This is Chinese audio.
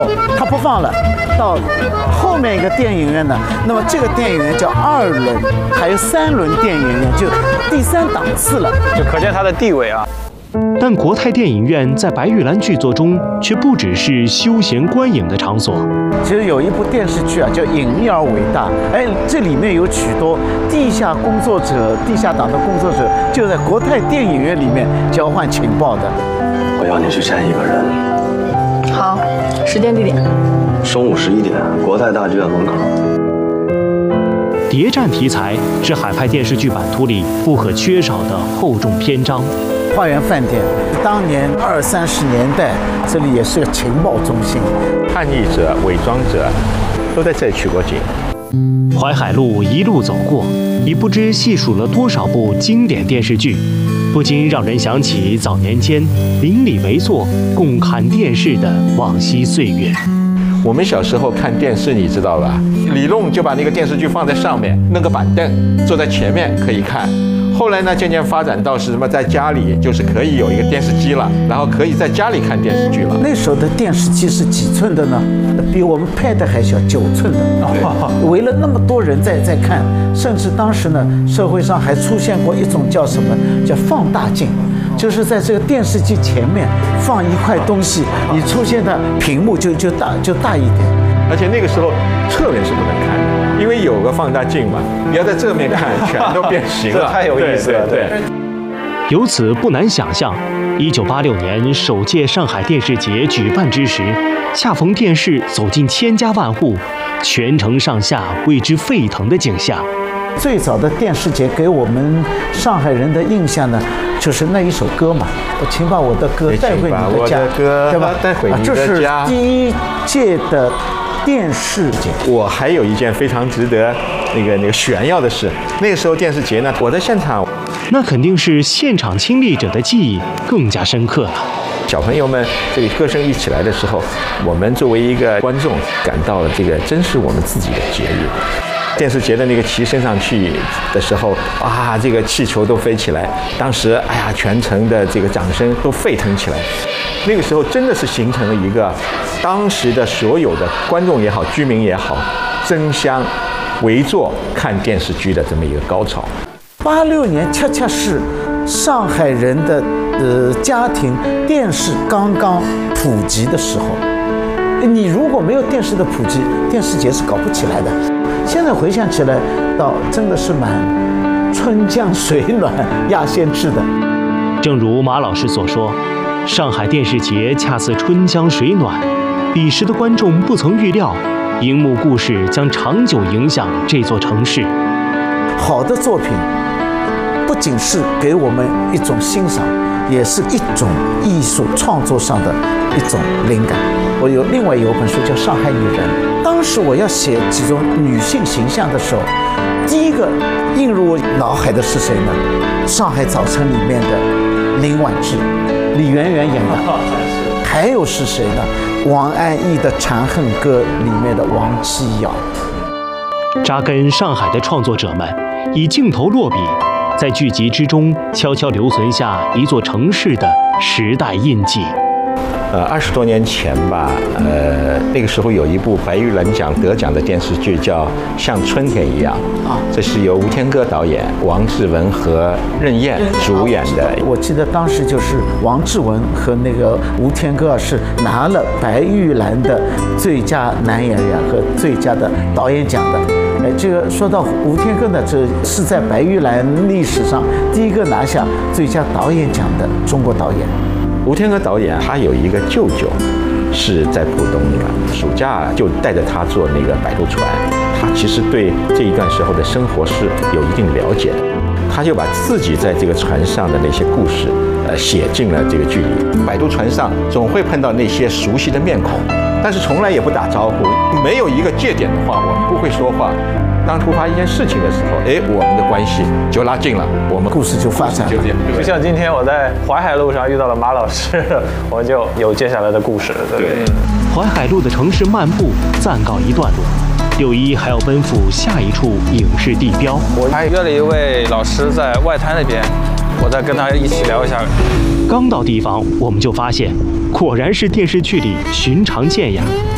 它不放了，到后面一个电影院呢，那么这个电影院叫2轮，还有3轮电影院，就第3档次了， 就可见它的地位啊。 但国泰电影院在白玉兰剧作中却不只是休闲观影的场所。 其实有一部电视剧啊，叫《隐秘而伟大》，哎，这里面有许多地下工作者、地下党的工作者，就在国泰电影院里面交换情报的。 我要你去见一个人。 好，时间地点。 中午11点，国泰大剧院门口。 谍战题材是海派电视剧版图里不可缺少的厚重篇章。 花园饭店，当年20、30年代，这里也是个情报中心， 叛逆者、伪装者都在这里取过景。 淮海路一路走过，已不知细数了多少部经典电视剧，不禁让人想起早年间邻里围坐共看电视的往昔岁月。 我们小时候看电视，你知道吧？李弄就把那个电视剧放在上面，弄个板凳，坐在前面可以看。后来呢，渐渐发展到是什么，在家里就是可以有一个电视机了，然后可以在家里看电视剧了。 那时候的电视机是几寸的呢？比我们 Pad 还小，9寸的。围了那么多人在看，甚至当时呢，社会上还出现过一种叫什么，叫放大镜。就是在这个电视机前面放一块东西，你出现的屏幕就大一点。 而且那个时候侧面是不能看的，因为有个放大镜嘛，你要在正面看，全都变形了， 太有意思了。对。 由此不难想象，1986年首届上海电视节举办之时，恰逢电视走进千家万户，全城上下为之沸腾的景象。 最早的电视节给我们上海人的印象呢，就是那一首歌嘛，请把我的歌带回你的家，对吧？ 带回你的家。 这是第1届的电视节。 我还有一件非常值得那个炫耀的事，那个时候电视节呢，我在现场， 那肯定是现场亲历者的记忆更加深刻了。 小朋友们这个歌声一起来的时候，我们作为一个观众，感到了这个真是我们自己的节日。电视节的那个旗升上去的时候，啊，这个气球都飞起来，当时哎呀，全城的这个掌声都沸腾起来。那个时候真的是形成了一个当时的所有的观众也好，居民也好，争相围坐看电视剧的这么一个高潮。 86年恰恰是上海人的家庭电视刚刚普及的时候。你如果没有电视的普及，电视节是搞不起来的。现在回想起来，倒真的是蛮春江水暖鸭先知的。 正如马老师所说，上海电视节恰似春江水暖，彼时的观众不曾预料，荧幕故事将长久影响这座城市。 好的作品不仅是给我们一种欣赏，也是一种艺术创作上的一种灵感。我另外有本书叫《上海女人》，当时我要写几种女性形象的时候，第一个映入我脑海的是谁呢？《上海早晨》里面的林婉芝，李圆圆演的。还有是谁呢？王安忆的《长恨歌》里面的王七瑶。 扎根上海的创作者们以镜头落笔，在剧集之中悄悄留存下一座城市的时代印记。 20多年前吧，那个时候有一部白玉兰奖得奖的电视剧叫《像春天一样》啊，这是由吴天歌导演，王志文和任燕主演的。 我记得当时就是王志文和那个吴天歌是拿了白玉兰的最佳男演员和最佳的导演奖的。这个说到吴天歌呢，这是在白玉兰历史上第一个拿下最佳导演奖的中国导演。 吴天歌导演他有一个舅舅是在浦东的，暑假就带着他坐那个摆渡船，他其实对这一段时候的生活是有一定了解的，他就把自己在这个船上的那些故事写进了这个剧里。摆渡船上总会碰到那些熟悉的面孔，但是从来也不打招呼，没有一个界点的话，我们不会说话。当突发一件事情的时候，我们的关系就拉近了，我们故事就发展了。 就像今天我在淮海路上遇到了马老师，我们就有接下来的故事了。对， 淮海路的城市漫步暂告一段落，6·1还要奔赴下一处影视地标。 我还约了一位老师在外滩那边，我再跟他一起聊一下。 刚到地方，我们就发现，果然是电视剧里寻常见呀。